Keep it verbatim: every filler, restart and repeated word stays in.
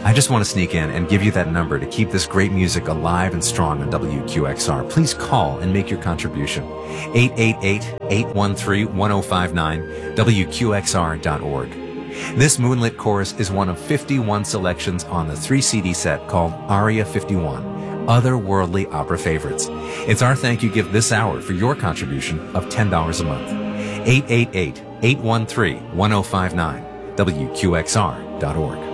I just want to sneak in and give you that number to keep this great music alive and strong on W Q X R. Please call and make your contribution. eight eight eight, eight one three, one oh five nine, W Q X R dot org. This Moonlit Chorus is one of fifty-one selections on the three C D set called Aria fifty-one, Otherworldly Opera Favorites. It's our thank you gift this hour for your contribution of ten dollars a month. eight eight eight, eight one three, one oh five nine, W Q X R dot org.